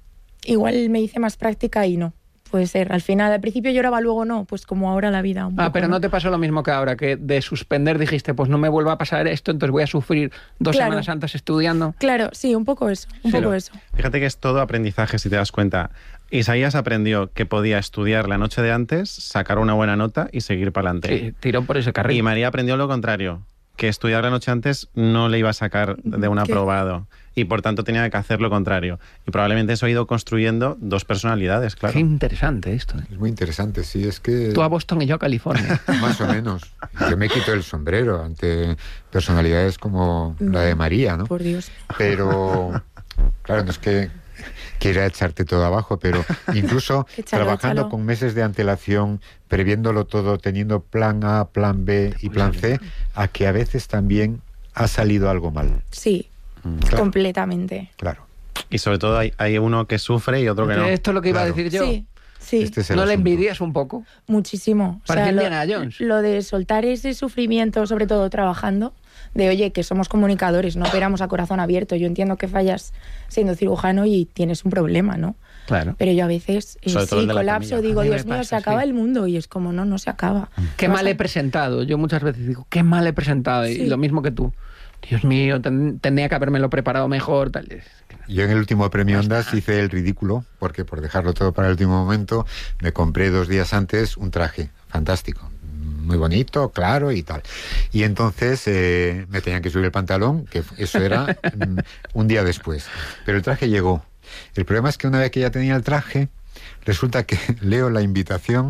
Igual me hice más práctica y no. Puede ser. Al final, al principio lloraba, luego no. Pues como ahora la vida. Un Ah, poco, pero no te pasó lo mismo que ahora, que de suspender dijiste, pues no me vuelva a pasar esto, entonces voy a sufrir dos Claro. semanas antes estudiando. Claro, sí, un poco eso. Un Sí, poco lo- eso. Fíjate que es todo aprendizaje, si te das cuenta. Isaías aprendió que podía estudiar la noche de antes, sacar una buena nota y seguir para adelante. Sí, tiró por ese carril. Y María aprendió lo contrario, que estudiar la noche antes no le iba a sacar de un ¿Qué? aprobado. Y por tanto tenía que hacer lo contrario. Y probablemente eso ha ido construyendo dos personalidades, claro. Qué interesante esto. ¿eh? Es muy interesante, sí, es que... Tú a Boston y yo a California. Más o menos. Yo me quito el sombrero ante personalidades como la de María, ¿no? Por Dios. Pero, claro, no es que quiera echarte todo abajo, pero incluso Échalo, trabajando échalo. con meses de antelación, previéndolo todo, teniendo plan A, plan B y plan C, a que a veces también ha salido algo mal. Sí, Claro, completamente. claro. Y sobre todo hay, hay uno que sufre y otro que no. Esto es lo que iba Claro. a decir yo. Sí, sí, Este es el ¿No le asunto. envidias un poco? muchísimo. O Parece sea, lo, Indiana Jones. lo de soltar ese sufrimiento, sobre todo trabajando, de oye, que somos comunicadores, no operamos a corazón abierto. Yo entiendo que fallas siendo cirujano y tienes un problema, ¿no? Claro. Pero yo a veces eh, Sobre todo el sí de la colapso, camilla. digo, A mí me Dios mío, pasa, se acaba sí. el mundo. Y es como, no, no se acaba. Qué Vas mal a- he presentado. Yo muchas veces digo, qué mal he presentado. Y Sí. lo mismo que tú. Dios mío, ten- tendría que habérmelo preparado mejor. Tal. Es que no. Yo en el último premio Ondas hice el ridículo, porque por dejarlo todo para el último momento, me compré dos días antes un traje fantástico, muy bonito, claro y tal. Y entonces eh, me tenían que subir el pantalón, que eso era mm, un día después. Pero el traje llegó. El problema es que una vez que ya tenía el traje, resulta que leo la invitación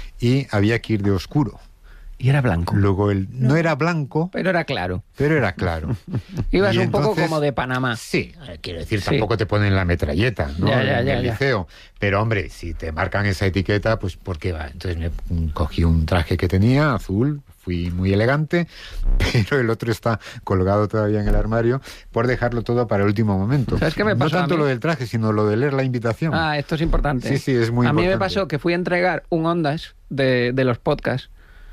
y había que ir de oscuro. Y era blanco. Luego el, no era blanco, Pero era claro. pero era claro. Ibas Y un poco entonces- como de Panamá. Sí, eh, quiero decir, Sí. tampoco te ponen la metralleta, ¿no? Ya, ya, en ya, el ya. liceo. Pero, hombre, si te marcan esa etiqueta, pues ¿por qué va? Entonces me mm, cogí un traje que tenía, azul, fui muy elegante, pero el otro está colgado todavía en el armario por dejarlo todo para el último momento. ¿Sabes qué me No pasó a tanto mí? lo del traje, sino lo de leer la invitación. Ah, esto es importante. Sí, sí, es muy A mí me importante. pasó que fui a entregar un Ondas de, de los podcasts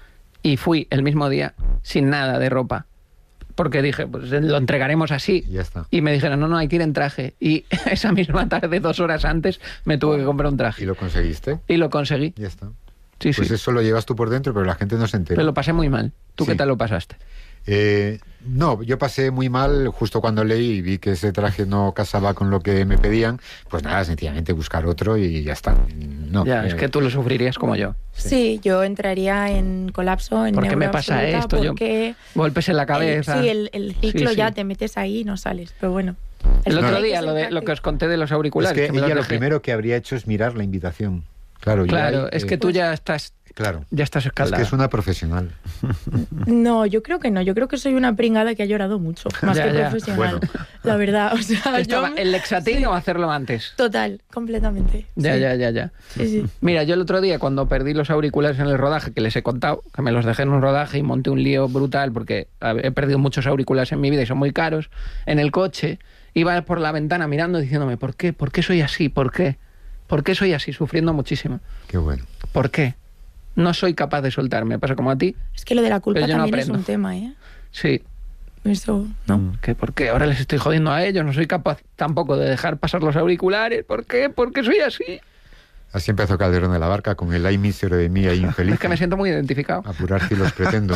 y fui el mismo día sin nada de ropa. Porque dije, pues lo entregaremos así. Y ya está. Y me dijeron, no, no, hay que ir en traje. Y esa misma tarde, dos horas antes, me tuve que comprar un ¿Y traje. lo conseguiste? Y lo conseguí. Ya está. Sí, Pues sí. eso lo llevas tú por dentro, pero la gente no se entera. Pero lo pasé muy mal. ¿Tú Sí. qué tal lo pasaste? Eh, no, yo pasé muy mal justo cuando leí y vi que ese traje no casaba con lo que me pedían, pues nada, sencillamente buscar otro y ya está. No, ya, eh, es que tú lo sufrirías como yo. Sí, yo entraría en colapso, en ¿Por qué me neuro pasa absoluta, esto? Yo- Porque Golpes en la el- cabeza. sí, el, el ciclo Sí, ya sí. te metes ahí y no sales. Pero bueno. El al otro final hay día, ser lo, de, lo práctico. que os conté de los es auriculares. que que me los ella lo dejé. primero que habría hecho es mirar la invitación. Claro, yo Claro, ahí, es eh, que tú ya estás, Claro, ya estás es escaldada. que es una profesional. No, yo creo que no. Yo creo que soy una pringada que ha llorado mucho, más Ya, que ya. profesional. La verdad, o sea, Estaba yo... el Lexatín o hacerlo antes. Total, completamente. Ya, sí. ya, ya, ya. Sí, sí. Mira, yo el otro día cuando perdí los auriculares en el rodaje, que les he contado, que me los dejé en un rodaje y monté un lío brutal porque he perdido muchos auriculares en mi vida y son muy caros, en el coche, iba por la ventana mirando diciéndome, ¿por qué? ¿Por qué soy así? ¿Por qué? ¿Por qué soy así? Sufriendo muchísimo. Qué bueno. ¿Por qué? No soy capaz de soltar, me pasa como a ti. Es que lo de la culpa también no es un tema, ¿eh? Sí. Eso, ¿no? ¿Qué? ¿Por qué? Ahora les estoy jodiendo a ellos, no soy capaz tampoco de dejar pasar los auriculares. ¿Por qué? ¿Por qué soy así? Así empezó Calderón de la Barca, con el ay mísero de mí, ahí infeliz. Es que me siento muy identificado. Apurar si los pretendo.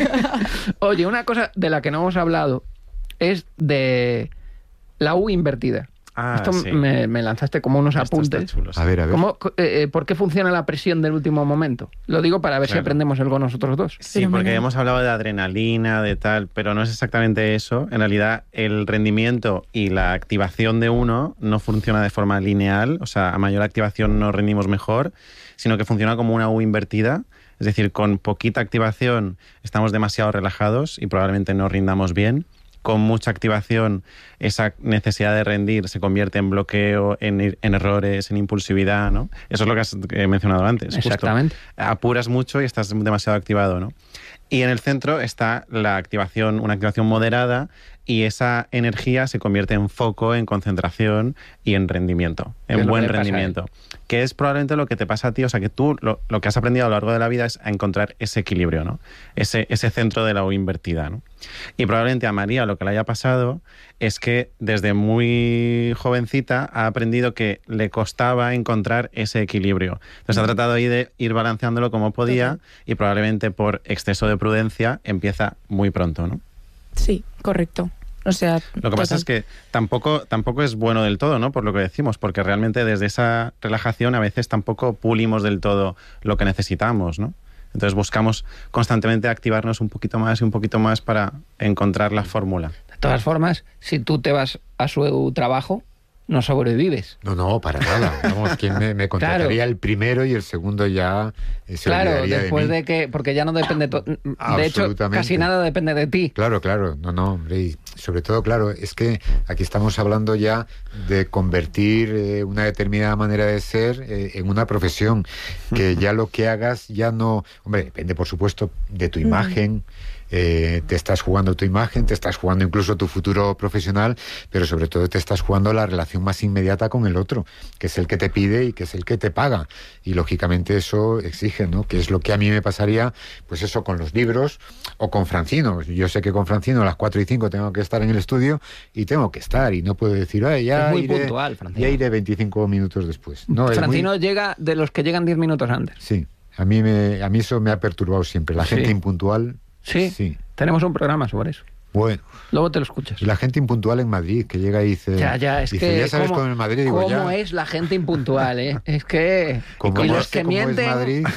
Oye, una cosa de la que no hemos hablado es de la U invertida. Ah, Esto sí. me, me lanzaste como unos Esto apuntes. está chulo, sí. A ver, a ver. ¿Cómo, eh, eh, ¿Por qué funciona la presión del último momento? Lo digo para ver Claro. si aprendemos algo nosotros dos. Sí, porque hemos hablado de adrenalina, de tal, pero no es exactamente eso. En realidad, el rendimiento y la activación de uno no funciona de forma lineal, o sea, a mayor activación no rendimos mejor, sino que funciona como una U invertida. Es decir, con poquita activación estamos demasiado relajados y probablemente no rindamos bien. Con mucha activación, esa necesidad de rendir se convierte en bloqueo, en, en errores, en impulsividad, ¿no? Eso es lo que has eh, mencionado antes. Exactamente. Justo. Apuras mucho y estás demasiado activado, ¿no? Y en el centro está la activación, una activación moderada, y esa energía se convierte en foco, en concentración y en rendimiento, en buen rendimiento. Que es probablemente lo que te pasa a ti, o sea, que tú lo, lo que has aprendido a lo largo de la vida es a encontrar ese equilibrio, ¿no? Ese, ese centro de la U invertida, ¿no? Y probablemente a María lo que le haya pasado es que desde muy jovencita ha aprendido que le costaba encontrar ese equilibrio. Entonces ha tratado ahí de ir balanceándolo como podía y probablemente por exceso de prudencia empieza muy pronto, ¿no? Sí, correcto. O sea, lo que pasa total. es que tampoco, tampoco es bueno del todo, ¿no? Por lo que decimos, porque realmente desde esa relajación a veces tampoco pulimos del todo lo que necesitamos, ¿no? Entonces buscamos constantemente activarnos un poquito más y un poquito más para encontrar la fórmula. De todas formas, si tú te vas a su trabajo, no sobrevives. No, no, para nada. Vamos, ¿quién me, me contrataría Claro. el primero y el segundo ya eh, se Claro, olvidaría después de mí? de que, porque ya no depende, to- de hecho, Absolutamente. casi nada depende de ti. Claro, claro, no, no, hombre, y sobre todo, claro, es que aquí estamos hablando ya de convertir eh, una determinada manera de ser eh, en una profesión, que ya lo que hagas ya no, hombre, depende por supuesto de tu imagen, eh, te estás jugando tu imagen, te estás jugando incluso tu futuro profesional, pero sobre todo te estás jugando la relación más inmediata con el otro, que es el que te pide y que es el que te paga, y lógicamente eso exige, ¿no? Que es lo que a mí me pasaría, pues eso, con los libros o con Francino. Yo sé que con Francino a las cuatro y cinco tengo que estar en el estudio y tengo que estar, y no puedo decir, ay, ya Es muy iré, puntual, Francino. ya iré veinticinco minutos después. No, es Francino muy- llega de los que llegan diez minutos antes. Sí, a mí, me, a mí eso me ha perturbado siempre, la Sí. gente impuntual. Sí, Sí. tenemos un programa sobre eso. Bueno. Luego te lo escuchas. Y la gente impuntual en Madrid, que llega y dice... Ya, ya, es dice, que... ya sabes ¿cómo, cómo en Madrid, digo, cómo ya... es la gente impuntual, eh? Es que... Como y ya los sé que cómo es mienten... Madrid.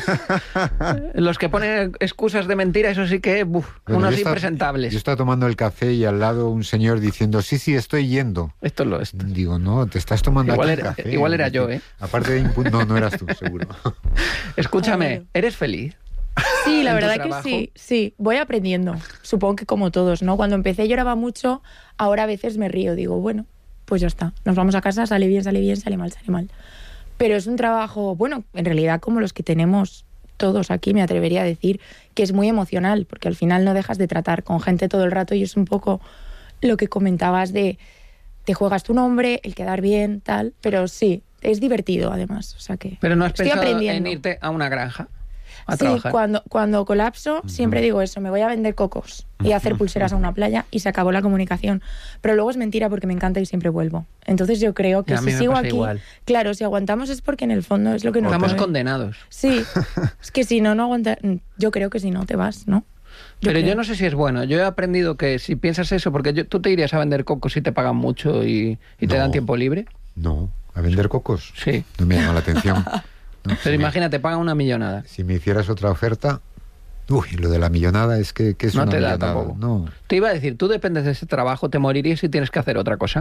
Los que ponen excusas de mentira, eso sí que... Uf, Bueno, unos yo estaba- impresentables. Yo estaba tomando el café y al lado un señor diciendo, sí, sí, estoy yendo. Esto lo es. Digo, no, te estás tomando Igual aquí era- el café. igual era yo, ¿eh? Aparte de impu- No, no eras tú, seguro. Escúchame, ¿eres feliz? Sí, la en tu verdad que trabajo? sí, sí, voy aprendiendo, supongo que como todos, ¿no? Cuando empecé lloraba mucho, ahora a veces me río, digo, bueno, pues ya está, nos vamos a casa, sale bien, sale bien, sale mal, sale mal. Pero es un trabajo, bueno, en realidad como los que tenemos todos aquí, me atrevería a decir que es muy emocional, porque al final no dejas de tratar con gente todo el rato y es un poco lo que comentabas de te juegas tu nombre, el quedar bien, tal, pero sí, es divertido además, o sea que Pero no has estoy pensado aprendiendo. en irte a una granja a Sí, trabajar. cuando, cuando colapso siempre digo eso, me voy a vender cocos y a hacer pulseras a una playa y se acabó la comunicación. Pero luego es mentira porque me encanta y siempre vuelvo. Entonces yo creo que Y a mí si me sigo pasa aquí, igual. claro, si aguantamos es porque en el fondo es lo que nos Estamos mueve. condenados. Sí, es que si no, no aguanta. Yo creo que si no te vas, ¿no? Yo Pero creo. yo no sé si es bueno. Yo he aprendido que si piensas eso, porque yo- tú te irías a vender cocos si te pagan mucho y, y te No. dan tiempo libre. No, a vender cocos. Sí. No me llama la atención. No, Pero si me- imagínate, pagan una millonada. Si me hicieras otra oferta... Uy, lo de la millonada es que, que es No una te da millonada. tampoco. No. Te iba a decir, tú dependes de ese trabajo, te morirías si tienes que hacer otra cosa.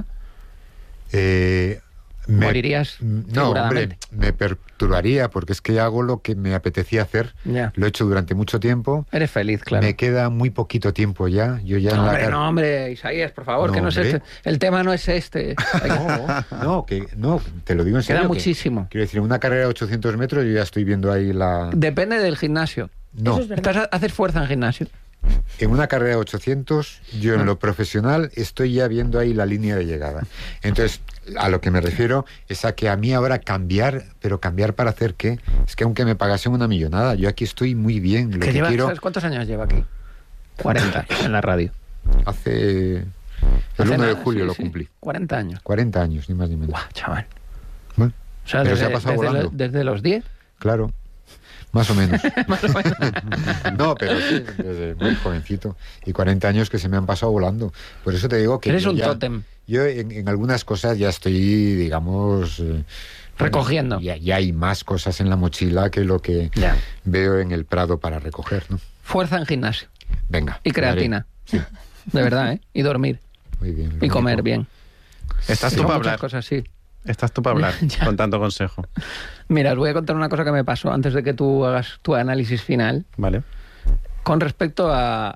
Eh, me- Morirías No, hombre, figuradamente. me perturbaría porque es que hago lo que me apetecía hacer. Ya. Lo he hecho durante mucho tiempo. Eres feliz, claro. Me queda muy poquito tiempo ya. Yo ya en No, la hombre, car- no, hombre, Isaías, por favor, No, que no es hombre. este. El tema no es este. No, no, que no, te lo digo en Queda serio. que- muchísimo. quiero decir, en una carrera de ochocientos metros yo ya estoy viendo ahí la... Depende del gimnasio. No, Estás a- haces fuerza en gimnasio. en una carrera de ochocientos, yo en lo profesional estoy ya viendo ahí la línea de llegada. Entonces, a lo que me refiero es a que a mí ahora cambiar, pero cambiar para hacer qué, es que aunque me pagasen una millonada, yo aquí estoy muy bien. Lo ¿Qué que lleva, quiero... ¿Sabes cuántos años lleva aquí? cuarenta en la radio. Hace... El Hace uno de nada, julio sí, lo sí. cumplí. cuarenta años. cuarenta años, ni más ni menos. Guau, chaval. Bueno, o sea, pero desde, se ha pasado desde, volando. lo, desde los diez. Claro, más o menos. Más o menos. No, pero sí, desde muy jovencito. Y cuarenta años que se me han pasado volando. Por eso te digo que... Eres yo un ya, tótem. Yo en, en algunas cosas ya estoy, digamos... Eh, recogiendo. Ya, ya hay más cosas en la mochila que lo que ya. veo en el Prado para recoger, ¿no? Fuerza en gimnasio. Venga. Y creatina. Sí. De verdad, ¿eh? Y dormir. Muy bien. Y comer bien. Estás sí, tú para muchas hablar. Cosas, sí. Estás tú para hablar con tanto consejo. Mira, os voy a contar una cosa que me pasó antes de que tú hagas tu análisis final. Vale. Con respecto a,